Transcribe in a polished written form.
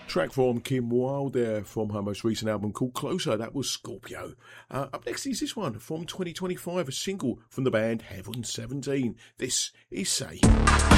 Track from Kim Wilde there from her most recent album called Closer. That was Scorpio. Up next is this one from 2025, a single from the band Heaven 17. This is Say.